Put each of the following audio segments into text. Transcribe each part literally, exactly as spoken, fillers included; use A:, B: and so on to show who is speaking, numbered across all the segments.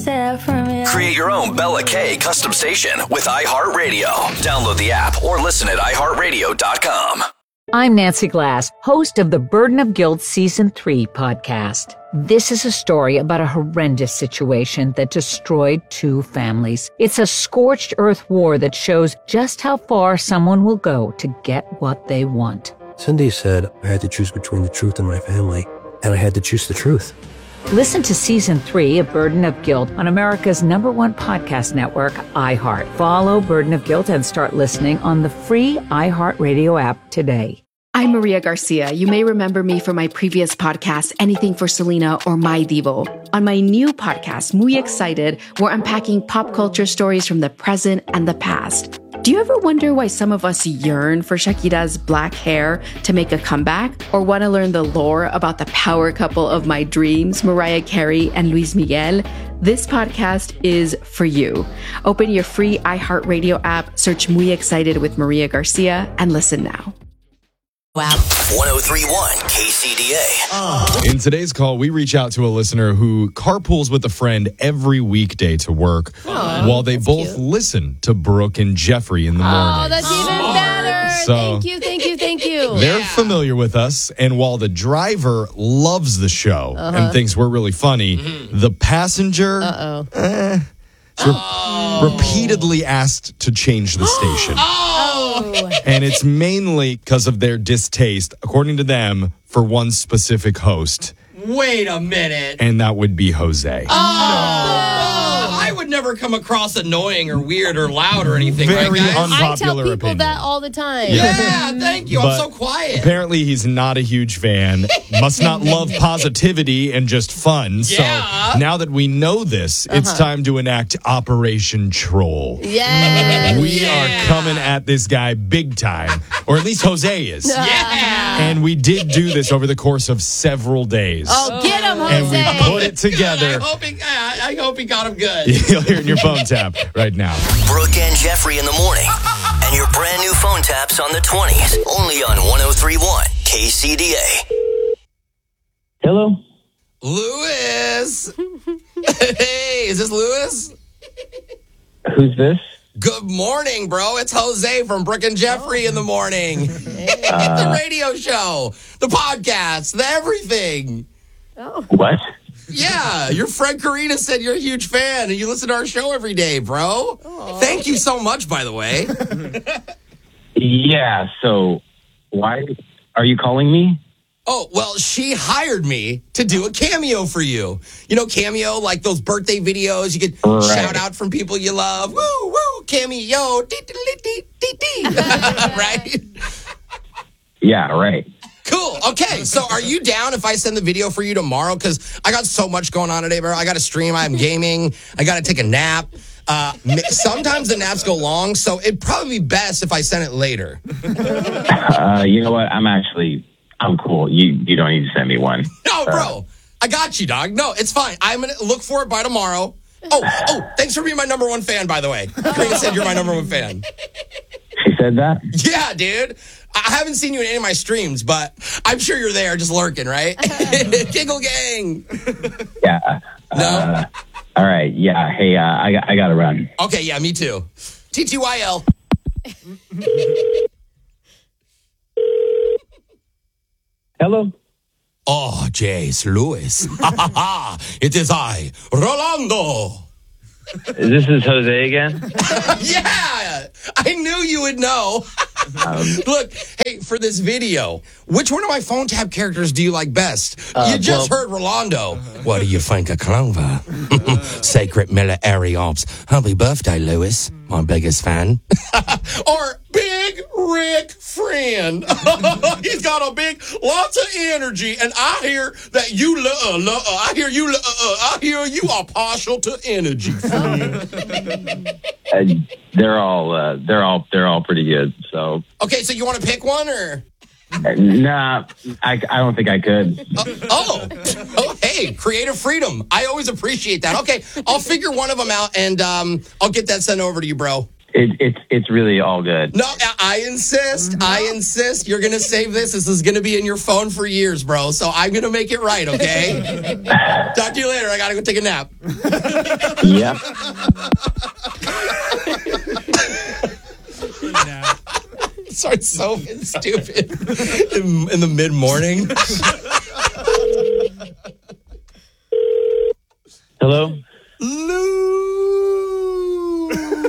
A: step from me.
B: Create your own Bella K custom station with iHeartRadio. Download the app or listen at i heart radio dot com.
C: I'm Nancy Glass, host of the Burden of Guilt Season three podcast. This is a story about a horrendous situation that destroyed two families. It's a scorched earth war that shows just how far someone will go to get what they want.
D: Cindy said I had to choose between the truth and my family, and I had to choose the truth.
C: Listen to Season three of Burden of Guilt on America's number one podcast network, iHeart. Follow Burden of Guilt and start listening on the free iHeartRadio app today.
E: I'm Maria Garcia. You may remember me from my previous podcast, Anything for Selena or My Divo. On my new podcast, Muy Excited, we're unpacking pop culture stories from the present and the past. Do you ever wonder why some of us yearn for Shakira's black hair to make a comeback? Or want to learn the lore about the power couple of my dreams, Mariah Carey and Luis Miguel? This podcast is for you. Open your free iHeartRadio app, search Muy Excited with Maria Garcia, and listen now.
B: Wow. one oh three point one K C D A.
F: In today's call, we reach out to a listener who carpools with a friend every weekday to work
G: Aww,
F: while they both
G: cute.
F: listen to Brooke and Jeffrey in the morning.
G: Oh, that's even better.
F: So,
G: thank you, thank you, thank you.
F: They're
G: Yeah.
F: familiar with us, and while the driver loves the show
G: Uh-huh.
F: and thinks we're really funny,
G: Mm-hmm.
F: the passenger
G: Uh-oh.
F: eh, is re-
G: Oh.
F: repeatedly asked to change the station.
G: Oh.
F: And it's mainly because of their distaste, according to them, for one specific host,
H: Wait a minute.
F: and that would be Jose.
H: Oh, I would never come across annoying or weird or loud or anything.
F: Very
H: right, guys?
F: unpopular
G: I tell people
F: opinion.
G: that all the time.
H: Yeah, thank you.
F: But
H: I'm so quiet.
F: Apparently, he's not a huge fan, must not love positivity and just fun.
H: Yeah.
F: So now that we know this, it's time to enact Operation Troll.
G: Yes.
F: We
H: Yeah.
F: are coming at this guy big time, or at least Jose is.
H: Yeah.
F: And we did do this over the course of several days.
G: Oh, get him,
F: And we
G: Jose.
F: put it together.
H: Good. I hope, he, I, I hope he got him good.
F: You'll hear it in your phone tap right now.
B: Brooke and Jeffrey in the morning. And your brand new phone taps on the twenties. Only on one oh three point one K C D A.
I: Hello?
H: Lewis. Hey, is this Lewis?
I: Who's this?
H: Good morning, bro. It's Jose from Brooke and Jeffrey in the morning. It's the radio show, the podcast, the everything.
I: What?
H: Yeah, your friend Karina said you're a huge fan and you listen to our show every day, bro. Thank you so much, by the way.
I: Yeah, so why are you calling me?
H: Oh, well, she hired me to do a cameo for you. You know, cameo, like those birthday videos. You get
I: Right.
H: shout out from people you love. Woo, woo, cameo. Dee, dee, dee, dee, dee. Right?
I: Yeah, right.
H: Cool. Okay, so are you down if I send the video for you tomorrow? Because I got so much going on today, bro. I got to stream. I'm gaming. I got to take a nap. Uh, sometimes the naps go long, so it'd probably be best if I sent it later.
I: Uh, you know what? I'm actually, I'm cool. You you don't need to send me one.
H: No, bro. I got you, dog. No, it's fine. I'm going to look for it by tomorrow. Oh, oh, thanks for being my number one fan, by the way. Karina said you're my number one fan.
I: She said that?
H: Yeah, dude. I haven't seen you in any of my streams, but I'm sure you're there just lurking, right? Giggle gang.
I: Yeah.
H: No?
I: Uh, all right. Yeah. Hey, uh, I, got- I got to run.
H: Okay, yeah, me too. T T Y L.
I: Hello?
H: Oh, Jace, Lewis. Ha ha ha. It is I, Rolando.
I: This is Jose again?
H: Yeah, I knew you would know. Look, hey, for this video, which one of my phone tap characters do you like best?
I: Uh,
H: you just
I: well-
H: heard Rolando. What do you think of Clover? Sacred Miller Ariops. Happy birthday, Lewis, my biggest fan. Or Big Rick Friend. He's got a big, lots of energy, and I hear that you, lo- lo- I hear you, lo- I hear you are partial to energy.
I: Uh, they're all, uh, they're all, they're all pretty good. So,
H: Okay, so you want to pick one, or?
I: uh, nah, I, I don't think I could.
H: Uh, oh, oh, hey, creative freedom. I always appreciate that. Okay, I'll figure one of them out, and um, I'll get that sent over to you, bro.
I: It, it's it's really all good.
H: No, I I insist. I insist. You're going to save this. This is going to be in your phone for years, bro. So I'm going to make it right, okay? Talk to you later. I got to go take a nap.
I: Yep.
H: Sorry, so stupid in, in the mid-morning.
I: Hello?
H: Lou.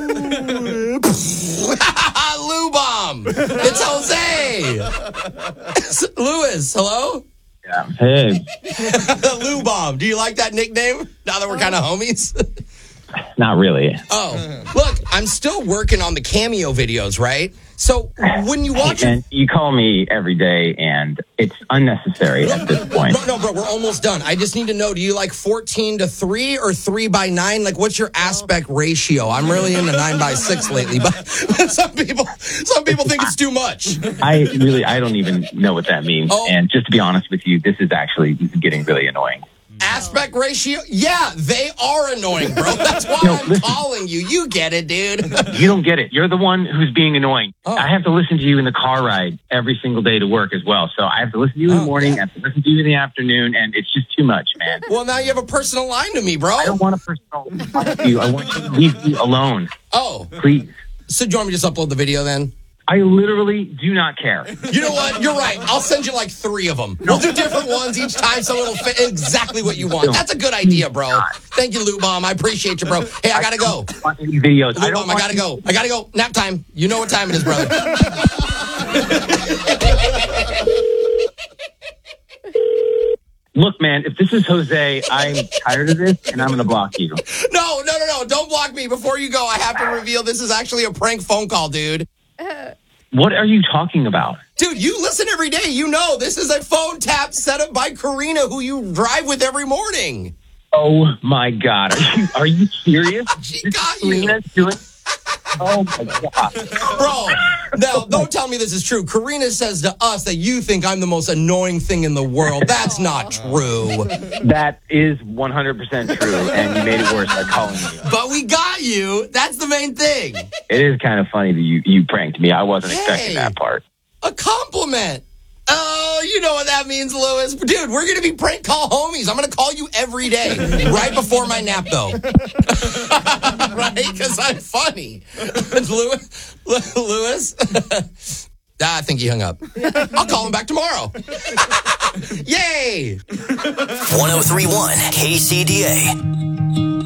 H: Lou Bomb. It's Jose. Louis, hello?
I: Yeah. Hey.
H: Lou Bomb. Do you like that nickname now that we're kind of homies?
I: Not really.
H: Oh, look, I'm still working on the cameo videos, right? So when you watch
I: And you call me every day, and it's unnecessary at this point.
H: No, no, bro, we're almost done. I just need to know, do you like fourteen to three or three by nine? Like, what's your aspect ratio? I'm really into nine by six lately, but some people some people think it's too much.
I: I really, I don't even know what that means.
H: Oh.
I: And just to be honest with you, this is actually this is getting really annoying.
H: Aspect ratio? Yeah, they are annoying, bro. That's why
I: No,
H: I'm
I: listen.
H: calling you. You get it, dude.
I: You don't get it. You're the one who's being annoying.
H: Oh.
I: I have to listen to you in the car ride every single day to work as well. So I have to listen to you in the
H: Oh,
I: morning,
H: yeah.
I: I have to listen to you in the afternoon, and it's just too much, man.
H: Well, now you have a personal line to me, bro.
I: I don't want a personal line to you. I want you to leave me alone,
H: Oh,
I: please.
H: so do you want me to just upload the video then?
I: I literally do not care.
H: You know what? You're right. I'll send you like three of them. We'll do different ones each time so it'll fit exactly what you want. That's a good idea, bro. Thank you, Lou Bomb. I appreciate you, bro. Hey, I gotta go.
I: I don't want any videos.
H: Lou
I: I don't
H: Bomb, I
I: want
H: gotta go. I gotta go. Nap time. You know what time it is, brother.
I: Look, man, if this is Jose, I'm tired of this, and I'm going to block you.
H: No, no, no, no. Don't block me. Before you go, I have to reveal this is actually a prank phone call, dude.
I: What are you talking about?
H: Dude, you listen every day. You know this is a phone tap set up by Karina, who you drive with every morning.
I: Oh, my God. Are you, are you serious?
H: She
I: This
H: got
I: is
H: you.
I: Selena doing... Oh, my God.
H: Bro, now don't tell me this is true. Karina says to us that you think I'm the most annoying thing in the world. That's not true.
I: That is one hundred percent true, and you made it worse by calling me.
H: But we got you. That's the main thing.
I: It is kind of funny that you, you pranked me. I wasn't
H: Hey.
I: expecting that part.
H: A compliment. Oh, you know what that means, Louis. Dude, we're going to be prank call homies. I'm going to call you every day. Right before my nap, though. Right? Because I'm funny. Louis? Louis? Ah, I think he hung up. I'll call him back tomorrow. Yay!
B: one oh three point one K C D A.